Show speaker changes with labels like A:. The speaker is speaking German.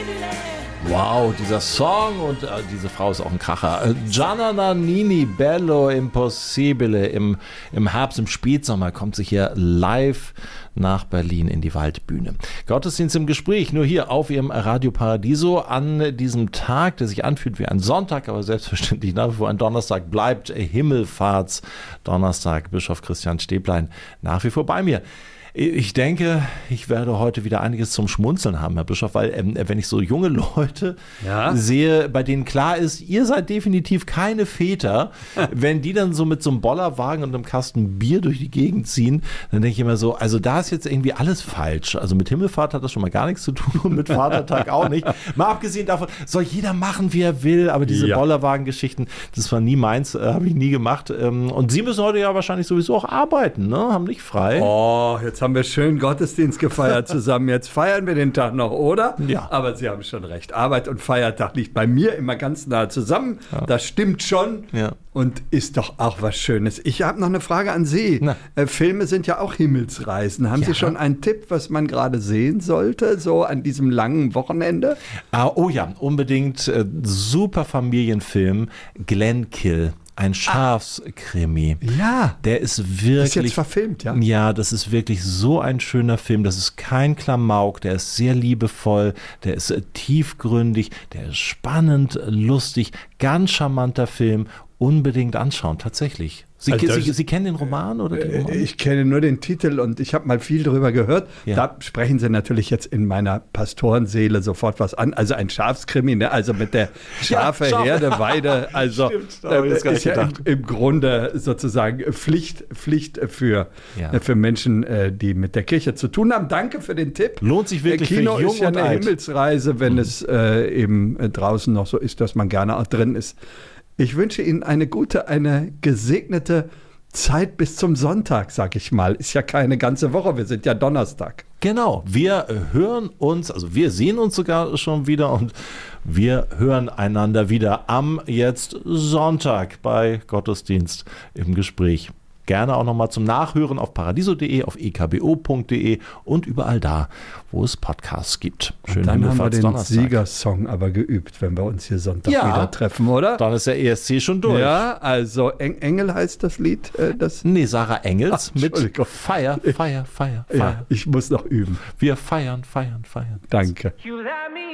A: Wow, dieser Song und diese Frau ist auch ein Kracher. Gianna Nannini, Bello Impossibile. Im Herbst, im Spätsommer kommt sie hier live nach Berlin in die Waldbühne. Gottesdienst im Gespräch, nur hier auf ihrem Radio Paradiso an diesem Tag, der sich anfühlt wie ein Sonntag, aber selbstverständlich nach wie vor ein Donnerstag bleibt. Himmelfahrtsdonnerstag. Bischof Christian Stäblein nach wie vor bei mir. Ich denke, ich werde heute wieder einiges zum Schmunzeln haben, Herr Bischof, weil wenn ich so junge Leute sehe, bei denen klar ist, ihr seid definitiv keine Väter, wenn die dann so mit so einem Bollerwagen und einem Kasten Bier durch die Gegend ziehen, dann denke ich immer so, also da ist jetzt irgendwie alles falsch. Also mit Himmelfahrt hat das schon mal gar nichts zu tun und mit Vatertag auch nicht. Mal abgesehen davon, soll jeder machen, wie er will, aber diese Bollerwagen-Geschichten, das war nie meins, habe ich nie gemacht. Und Sie müssen heute ja wahrscheinlich sowieso auch arbeiten, ne? Haben nicht frei.
B: Oh, jetzt haben wir schön Gottesdienst gefeiert zusammen. Jetzt feiern wir den Tag noch, oder?
A: Ja.
B: Aber Sie haben schon recht. Arbeit und Feiertag liegt bei mir immer ganz nah zusammen. Ja. Das stimmt schon und ist doch auch was Schönes. Ich habe noch eine Frage an Sie. Filme sind ja auch Himmelsreisen. Haben Sie schon einen Tipp, was man gerade sehen sollte, so an diesem langen Wochenende?
A: Oh ja, unbedingt. Super Familienfilm, Glenkill. Ein Schafskrimi.
B: Ja.
A: Der ist wirklich.
B: Ist jetzt verfilmt, ja?
A: Ja, das ist wirklich so ein schöner Film. Das ist kein Klamauk. Der ist sehr liebevoll. Der ist tiefgründig. Der ist spannend, lustig. Ganz charmanter Film. Unbedingt anschauen, tatsächlich. Sie kennen den Roman oder den Roman?
B: Ich kenne nur den Titel und ich habe mal viel darüber gehört. Ja. Da sprechen Sie natürlich jetzt in meiner Pastorenseele sofort was an. Also ein Schafskrimi, ne? Also mit der Herde, Weide. Also ist ja im Grunde sozusagen Pflicht für Menschen, die mit der Kirche zu tun haben. Danke für den Tipp.
A: Lohnt sich wirklich
B: Kino
A: für jung
B: ist ja
A: und
B: eine
A: alt.
B: Himmelsreise, wenn es eben draußen noch so ist, dass man gerne auch drin ist. Ich wünsche Ihnen eine gute, eine gesegnete Zeit bis zum Sonntag, sag ich mal. Ist ja keine ganze Woche, wir sind ja Donnerstag.
A: Genau, wir hören uns, also wir sehen uns sogar schon wieder und wir hören einander wieder am jetzt Sonntag bei Gottesdienst im Gespräch. Gerne auch nochmal zum Nachhören auf paradiso.de, auf ekbo.de und überall da, wo es Podcasts gibt.
B: Schönen Dann haben wir den Siegersong aber geübt, wenn wir uns hier Sonntag wieder treffen, oder?
A: Dann ist der ESC schon durch.
B: Ja, also Engel heißt das Lied.
A: Sarah Engels mit Feier.
B: Ja, ich muss noch üben.
A: Wir feiern.
B: Danke.